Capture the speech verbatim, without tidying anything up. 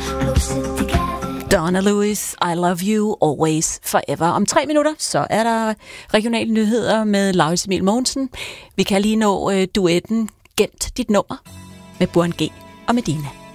Donna Lewis, I love you always forever. Om tre minutter, så er der regionale nyheder med Laurits Emil Mogensen. Vi kan lige nå øh, duetten Gemt dit nummer med Burhan G og Medina.